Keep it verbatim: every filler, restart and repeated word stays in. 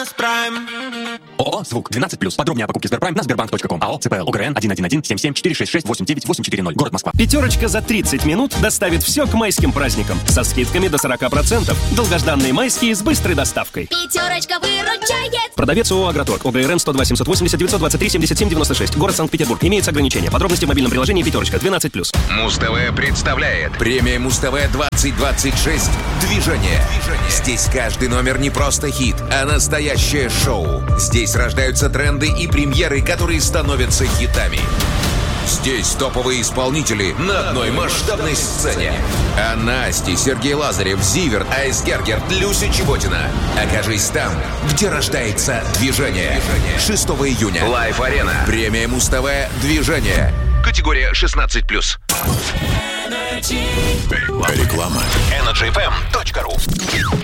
ООО «Звук» двенадцать плюс. Подробнее о покупке Сберпрайм на сбербанк точка ком. АО ЦПЛ ОГРН один один один семь семь четыре шесть шесть восемь девять восемь четыре ноль. Город Москва. Пятерочка за тридцать минут доставит все к майским праздникам. Со скидками до сорок процентов. Долгожданные майские с быстрой доставкой. Пятерочка выручает. Продавец ООО «Агроторг». ОГРН сто два семьсот восемьдесят девятьсот двадцать три семьдесят семь девяносто шесть. Город Санкт-Петербург. Имеются ограничения. Подробности в мобильном приложении «Пятерочка» двенадцать плюс. Муз-ТВ представляет премия Муз-ТВ двадцать двадцать шесть «Движение». Здесь каждый номер не просто хит, а настоящее шоу. Здесь рождаются тренды и премьеры, которые становятся хитами. Здесь топовые исполнители на одной масштабной сцене. А Насти, Сергей Лазарев, Зиверт, Айс Гергерт, Люся Чеботина. Окажись там, где рождается движение. шестого июня. Лайф-арена. Премия Муз-ТВ «Движение». Категория шестнадцать плюс. Реклама. Реклама. энерджи эф эм точка ру